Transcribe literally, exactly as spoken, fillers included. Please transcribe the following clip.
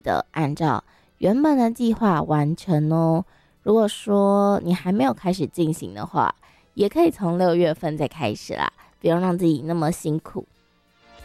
的按照原本的计划完成哦。如果说你还没有开始进行的话，也可以从六月份再开始啦，不用让自己那么辛苦。